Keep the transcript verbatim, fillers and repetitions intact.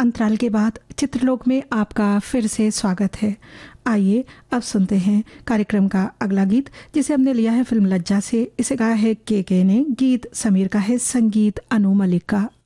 अंतराल के बाद चित्रलोक में आपका फिर से स्वागत है। आइए अब सुनते हैं कार्यक्रम का अगला गीत, जिसे हमने लिया है फिल्म लज्जा से। इसे गाया है के के ने, गीत समीर का है, संगीत अनु मलिक का।